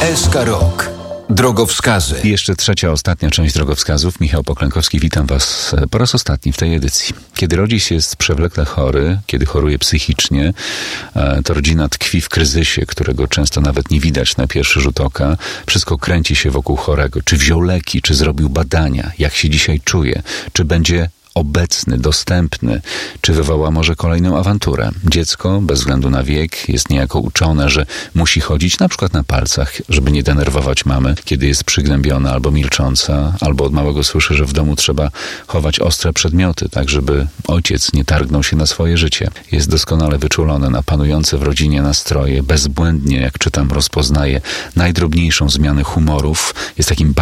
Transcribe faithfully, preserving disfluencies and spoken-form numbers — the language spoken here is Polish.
S K Rok. Drogowskazy. I jeszcze trzecia, ostatnia część drogowskazów. Michał Poklękowski, witam Was po raz ostatni w tej edycji. Kiedy rodzic jest przewlekle chory, kiedy choruje psychicznie, to rodzina tkwi w kryzysie, którego często nawet nie widać na pierwszy rzut oka. Wszystko kręci się wokół chorego. Czy wziął leki, czy zrobił badania, jak się dzisiaj czuje, czy będzie obecny, dostępny, czy wywoła może kolejną awanturę. Dziecko, bez względu na wiek, jest niejako uczone, że musi chodzić na przykład na palcach, żeby nie denerwować mamy, kiedy jest przygnębiona albo milcząca, albo od małego słyszy, że w domu trzeba chować ostre przedmioty, tak żeby ojciec nie targnął się na swoje życie. Jest doskonale wyczulone na panujące w rodzinie nastroje, bezbłędnie, jak czytam, rozpoznaje najdrobniejszą zmianę humorów, jest takim